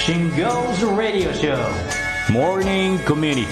Shingo's Radio Show Morning Community。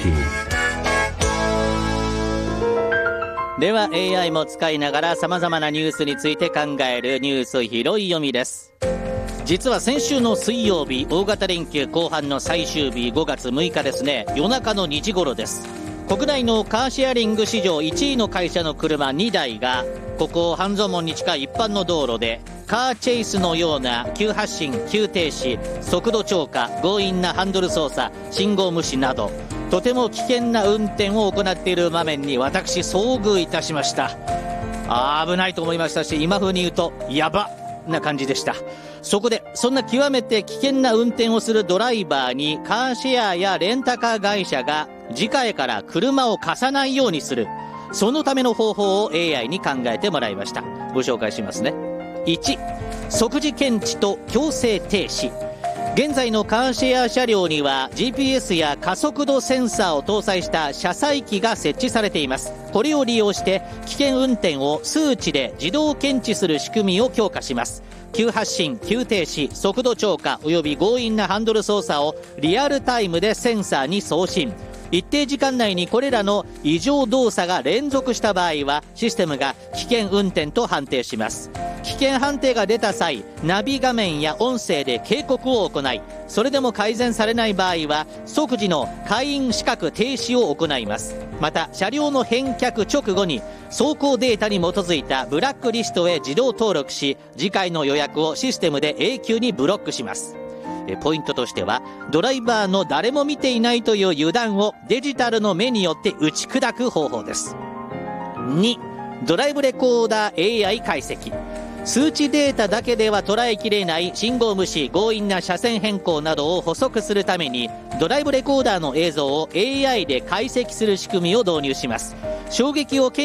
では AI も使いながら様々なニュースについて考えるニュース拾い読みです。実は先週の水曜日、大型連休後半の最終日5月6日ですね、夜中の2時頃です。国内のカーシェアリング史上1位の会社の車2台がここ半蔵門に近い一般の道路でカーチェイスのような急発進、急停止、速度超過、強引なハンドル操作、信号無視などとても危険な運転を行っている場面に私遭遇いたしました。危ないと思いましたし、今風に言うとやばな感じでした。そこでそんな極めて危険な運転をするドライバーにカーシェアやレンタカー会社が次回から車を貸さないようにする、そのための方法を AI に考えてもらいました。ご紹介しますね。1、即時検知と強制停止。現在のカーシェア車両には GPS や加速度センサーを搭載した車載機が設置されています。これを利用して危険運転を数値で自動検知する仕組みを強化します。急発進、急停止、速度超過および強引なハンドル操作をリアルタイムでセンサーに送信。一定時間内にこれらの異常動作が連続した場合はシステムが危険運転と判定します。危険判定が出た際、ナビ画面や音声で警告を行い、それでも改善されない場合は即時の会員資格停止を行います。また車両の返却直後に走行データに基づいたブラックリストへ自動登録し、次回の予約をシステムで永久にブロックします。ポイントとしては、ドライバーの誰も見ていないという油断をデジタルの目によって打ち砕く方法です。2、ドライブレコーダー AI 解析。数値データだけでは捉えきれない信号無視、強引な車線変更などを補足するためにドライブレコーダーの映像を AI で解析する仕組みを導入します。衝撃を